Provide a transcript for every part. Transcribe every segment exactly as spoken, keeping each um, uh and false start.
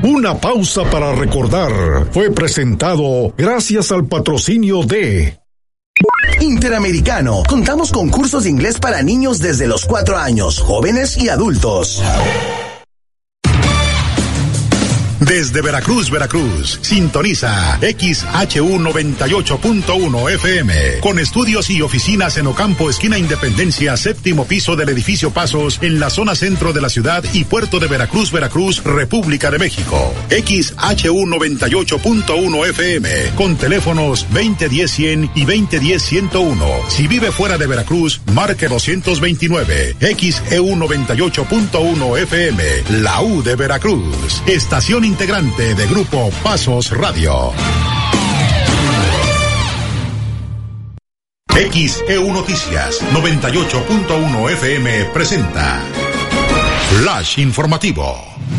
Una pausa para recordar. Fue presentado gracias al patrocinio de Interamericano. Contamos con cursos de inglés para niños desde los cuatro años, jóvenes y adultos. Desde Veracruz, Veracruz, sintoniza X H U noventa y ocho punto uno F M, con estudios y oficinas en Ocampo, esquina Independencia, séptimo piso del edificio Pasos, en la zona centro de la ciudad y puerto de Veracruz, Veracruz, República de México. X H U noventa y ocho punto uno F M, con teléfonos veinte diez cien y veinte diez ciento uno. Si vive fuera de Veracruz, marque doscientos veintinueve. X E U noventa y ocho punto uno F M, la U de Veracruz. Estación integrante de Grupo Pasos Radio. X E U Noticias noventa y ocho punto uno F M presenta Flash Informativo.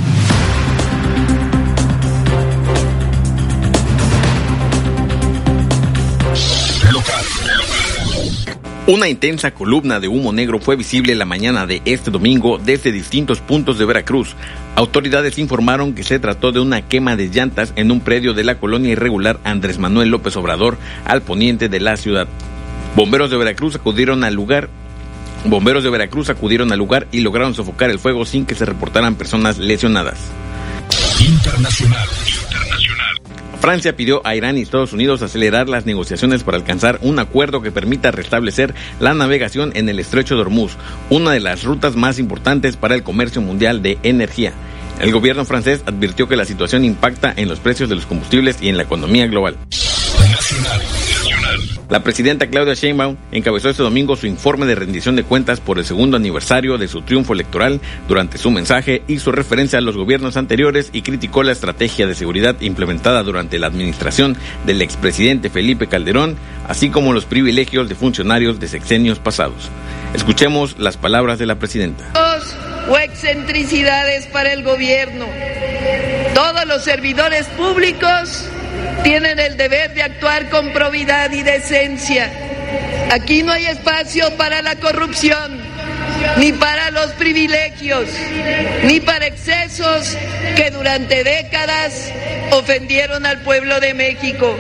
Una intensa columna de humo negro fue visible la mañana de este domingo desde distintos puntos de Veracruz. Autoridades informaron que se trató de una quema de llantas en un predio de la colonia irregular Andrés Manuel López Obrador, al poniente de la ciudad. Bomberos de Veracruz acudieron al lugar. Bomberos de Veracruz acudieron al lugar y lograron sofocar el fuego sin que se reportaran personas lesionadas. Internacional. Francia pidió a Irán y Estados Unidos acelerar las negociaciones para alcanzar un acuerdo que permita restablecer la navegación en el estrecho de Hormuz, una de las rutas más importantes para el comercio mundial de energía. El gobierno francés advirtió que la situación impacta en los precios de los combustibles y en la economía global. Nacional. La presidenta Claudia Sheinbaum encabezó este domingo su informe de rendición de cuentas por el segundo aniversario de su triunfo electoral. Durante su mensaje hizo referencia a los gobiernos anteriores y criticó la estrategia de seguridad implementada durante la administración del expresidente Felipe Calderón, así como los privilegios de funcionarios de sexenios pasados. Escuchemos las palabras de la presidenta. O excentricidades para el gobierno. Todos los servidores públicos tienen el deber de actuar con probidad y decencia. Aquí no hay espacio para la corrupción, ni para los privilegios, ni para excesos que durante décadas ofendieron al pueblo de México.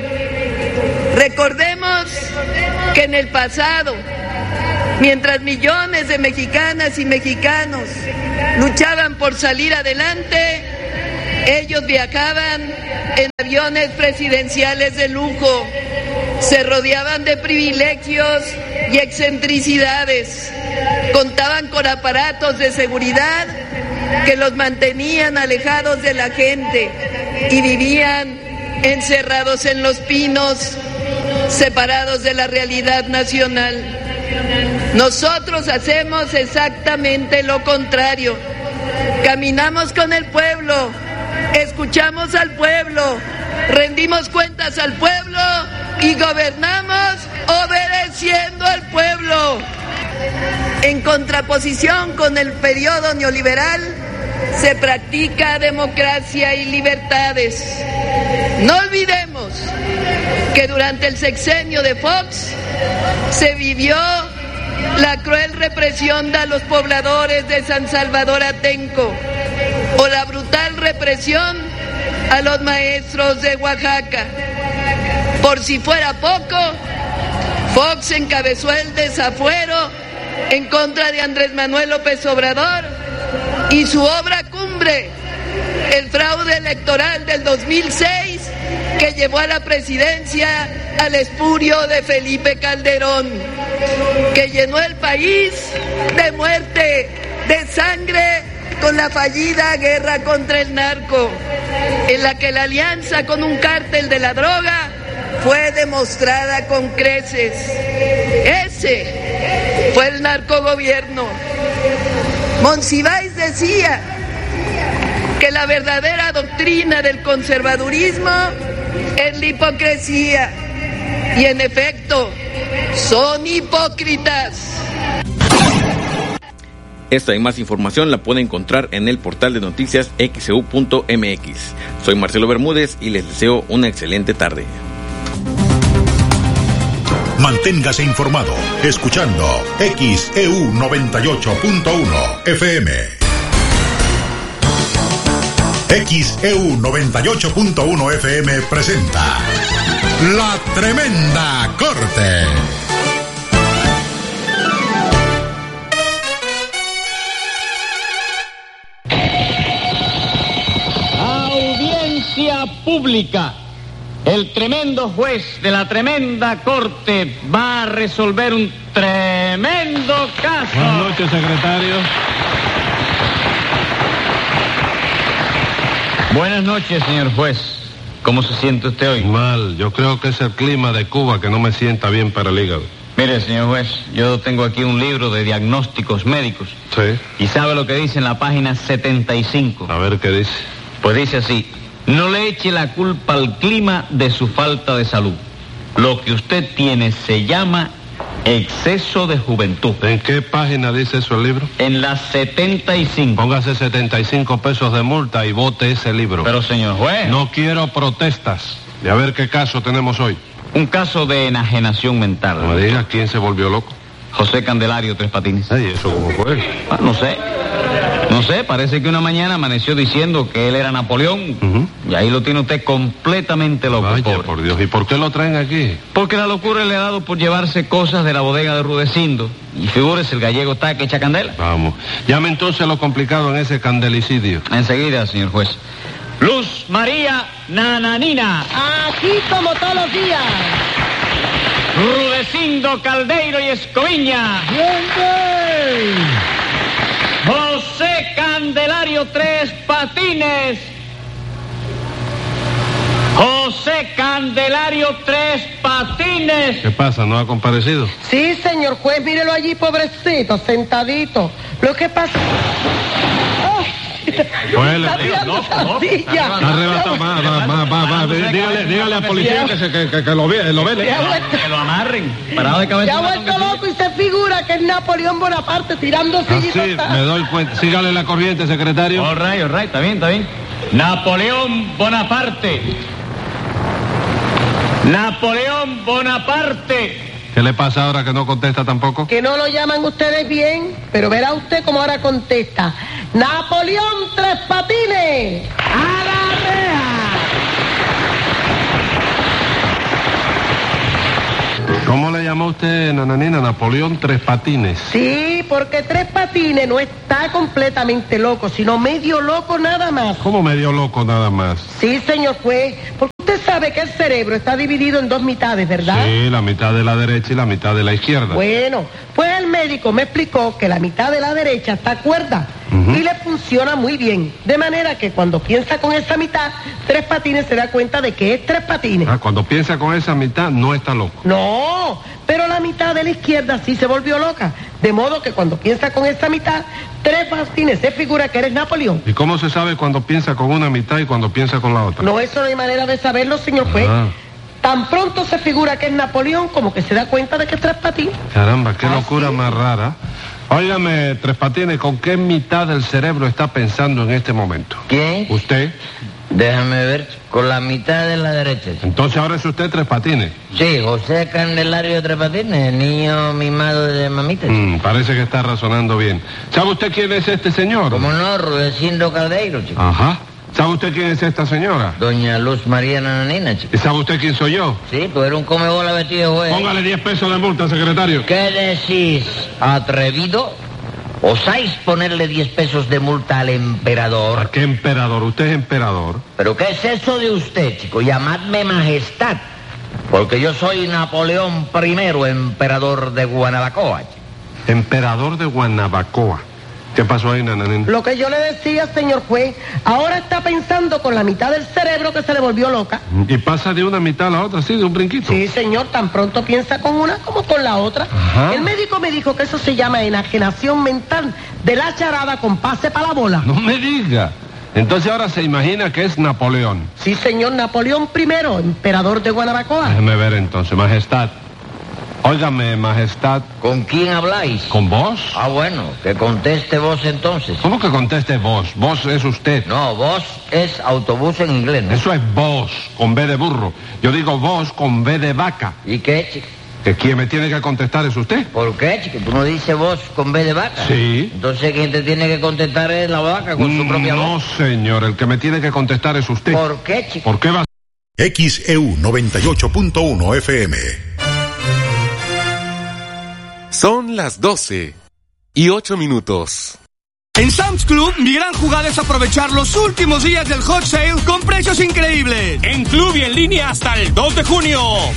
Recordemos que en el pasado, mientras millones de mexicanas y mexicanos luchaban por salir adelante, ellos viajaban en aviones presidenciales de lujo, se rodeaban de privilegios y excentricidades, contaban con aparatos de seguridad que los mantenían alejados de la gente y vivían encerrados en los pinos, separados de la realidad nacional. Nosotros hacemos exactamente lo contrario. Caminamos con el pueblo, escuchamos al pueblo, rendimos cuentas al pueblo y gobernamos obedeciendo al pueblo. En contraposición con el periodo neoliberal, se practica democracia y libertades. No olvidemos que durante el sexenio de Fox se vivió la cruel represión de los pobladores de San Salvador Atenco o la brutal represión a los maestros de Oaxaca. Por si fuera poco, Fox encabezó el desafuero en contra de Andrés Manuel López Obrador y su obra cumbre, el fraude electoral del dos mil seis, que llevó a la presidencia al espurio de Felipe Calderón, que llenó el país de muerte, de sangre, con la fallida guerra contra el narco, en la que la alianza con un cártel de la droga fue demostrada con creces. Ese fue el narcogobierno. Monsiváis decía que la verdadera doctrina del conservadurismo es la hipocresía, y en efecto, son hipócritas. Esta y más información la puede encontrar en el portal de noticias x e u punto m x. Soy Marcelo Bermúdez y les deseo una excelente tarde. Manténgase informado escuchando X E U noventa y ocho punto uno F M. X E U noventa y ocho punto uno F M presenta La Tremenda Corte. Audiencia pública. El tremendo juez de la tremenda corte va a resolver un tremendo caso. Buenas noches, secretario. Buenas noches, señor juez. ¿Cómo se siente usted hoy? Mal, yo creo que es el clima de Cuba que no me sienta bien para el hígado. Mire, señor juez, yo tengo aquí un libro de diagnósticos médicos. Sí. ¿Y sabe lo que dice en la página setenta y cinco? A ver qué dice. Pues dice así: no le eche la culpa al clima de su falta de salud. Lo que usted tiene se llama exceso de juventud. ¿En qué página dice eso el libro? En la setenta y cinco. Póngase setenta y cinco pesos de multa y vote ese libro. Pero, señor juez... No quiero protestas. Y a ver qué caso tenemos hoy. Un caso de enajenación mental. No me diga, ¿quién se volvió loco? José Candelario Tres Patines. Ay, ¿eso cómo fue? Ah, no sé. No sé, parece que una mañana amaneció diciendo que él era Napoleón. Uh-huh. Y ahí lo tiene usted completamente loco. Vaya, pobre. por Dios. ¿Y por qué lo traen aquí? Porque la locura le ha dado por llevarse cosas de la bodega de Rudecindo. Y figúrese, el gallego está que echa candela. Vamos. Llame entonces lo complicado en ese candelicidio. Enseguida, señor juez. Luz María Nananina. Aquí como todos los días. Rudecindo Caldeiro y Escoviña. ¡Bien! José Candelario Tres Patines. José Candelario Tres Patines. ¿Qué pasa? ¿No ha comparecido? Sí, señor juez, mírelo allí, pobrecito, sentadito. Lo que pasa... ¡Oh! Pues le- Está tirando no, no, silla. Arrebata, va, va, va, va, va. Dígale, dígale al policía que, se, que, que, que lo, ve, lo vele. Ya ha vuelto- Que lo amarren. Parado de cabeza. ya ha vuelto loco y se figura que es Napoleón Bonaparte tirando sillitas. Así, me doy cuenta. Sígale la corriente, secretario. All right, all right, está bien, está bien. Napoleón Bonaparte. Napoleón Bonaparte. ¿Qué le pasa ahora que no contesta tampoco? Que no lo llaman ustedes bien, pero verá usted cómo ahora contesta. Napoleón Tres Patines. ¡A la reja! ¿Cómo le llamó usted, nananina? Napoleón Tres Patines. Sí, porque Tres Patines no está completamente loco, sino medio loco nada más. ¿Cómo medio loco nada más? Sí, señor juez, porque usted sabe que el cerebro está dividido en dos mitades, ¿verdad? Sí, la mitad de la derecha y la mitad de la izquierda. Bueno, pues el médico me explicó que la mitad de la derecha está cuerda Ujú. y le funciona muy bien. De manera que cuando piensa con esa mitad, Tres Patines se da cuenta de que es Tres Patines. Ah, cuando piensa con esa mitad, no está loco. No, pero la mitad de la izquierda sí se volvió loca. De modo que cuando piensa con esa mitad, Tres Patines se figura que eres Napoleón. ¿Y cómo se sabe cuando piensa con una mitad y cuando piensa con la otra? No, eso no hay manera de saberlo, señor juez. Ah. Tan pronto se figura que es Napoleón como que se da cuenta de que es Tres Patines. Caramba, qué ¿Ah, locura sí? más rara. Óigame, Tres Patines, ¿con qué mitad del cerebro está pensando en este momento? ¿Quién? ¿Usted? Déjame ver, con la mitad de la derecha. Entonces ahora es usted Tres Patines. Sí, José Candelario Tres Patines, niño mimado de mamita. Mm, parece que está razonando bien. ¿Sabe usted quién es este señor? ¿Cómo no? Rudecindo Caldeiro, chico. Ajá. ¿Sabe usted quién es esta señora? Doña Luz María Nananina, chico. ¿Y sabe usted quién soy yo? Sí, tú eres un comebola vestido de juez. Póngale diez pesos de multa, secretario. ¿Qué decís, atrevido? ¿Osáis ponerle diez pesos de multa al ¿A emperador? qué emperador? ¿Usted es emperador? ¿Pero qué es eso de usted, chico? Llamadme majestad. Porque yo soy Napoleón primero, emperador de Guanabacoa, chico. Emperador de Guanabacoa. ¿Qué pasó ahí, nananina? Lo que yo le decía, señor juez, ahora está pensando con la mitad del cerebro que se le volvió loca. Y pasa de una mitad a la otra, sí, de un brinquito. Sí, señor, tan pronto piensa con una como con la otra. Ajá. El médico me dijo que eso se llama enajenación mental de la charada con pase para la bola. No me diga. Entonces ahora se imagina que es Napoleón. Sí, señor, Napoleón primero, emperador de Guanabacoa. Déjeme ver entonces, majestad. Óigame, majestad. ¿Con quién habláis? ¿Con vos? Ah, bueno, que conteste vos entonces. ¿Cómo que conteste vos? Vos es usted. No, vos es autobús en inglés, ¿no? Eso es vos, con B de burro. Yo digo vos con B de vaca. ¿Y qué, chico? ¿Que quien me tiene que contestar es usted? ¿Por qué, chico? ¿Tú no dices voz con B de vaca? Sí. Entonces, ¿quién te tiene que contestar es la vaca con su propia no, voz? No, señor, el que me tiene que contestar es usted. ¿Por qué, chico? ¿Por qué va? X E U noventa y ocho punto uno F M. Son las doce y ocho minutos. En Sam's Club, mi gran jugada es aprovechar los últimos días del Hot Sale con precios increíbles. En Club y en línea hasta el dos de junio.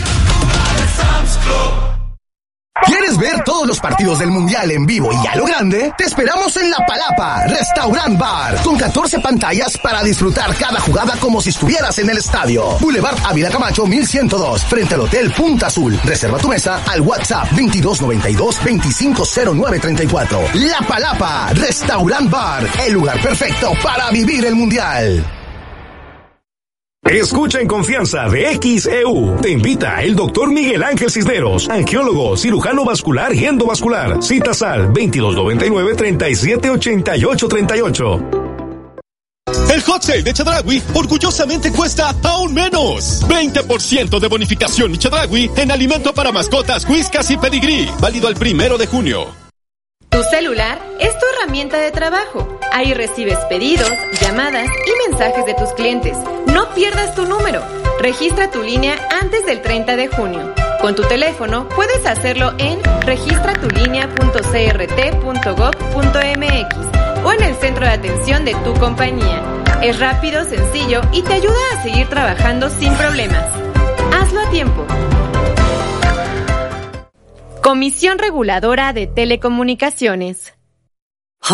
¿Quieres ver todos los partidos del Mundial en vivo y a lo grande? Te esperamos en La Palapa, Restaurant Bar, con catorce pantallas para disfrutar cada jugada como si estuvieras en el estadio. Boulevard Ávila Camacho mil ciento dos, frente al Hotel Punta Azul. Reserva tu mesa al WhatsApp veintidós noventa y dos, veinticinco cero nueve treinta y cuatro. La Palapa, Restaurant Bar, el lugar perfecto para vivir el Mundial. Escucha en confianza de X E U. Te invita el doctor Miguel Ángel Cisneros, angiólogo, cirujano vascular y endovascular. Citas al veintidós noventa y nueve, treinta y siete ochenta y ocho treinta y ocho. El Hot Sale de Chedraui orgullosamente cuesta aún menos. veinte por ciento de bonificación Chedraui en alimento para mascotas, Whiskas y Pedigrí. Válido el primero de junio. Tu celular es tu herramienta de trabajo. Ahí recibes pedidos, llamadas y mensajes de tus clientes. No pierdas tu número. Registra tu línea antes del treinta de junio. Con tu teléfono puedes hacerlo en registra tu línea punto c r t punto gov punto m x o en el centro de atención de tu compañía. Es rápido, sencillo y te ayuda a seguir trabajando sin problemas. Hazlo a tiempo. Comisión Reguladora de Telecomunicaciones.